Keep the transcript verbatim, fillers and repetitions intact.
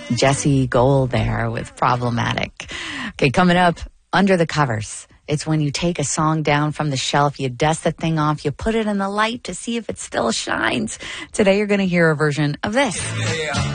Jesse Gold there with Problematic. Okay, coming up, Under the Covers. It's when you take a song down from the shelf, you dust the thing off, you put it in the light to see if it still shines. Today you're going to hear a version of this. Yeah.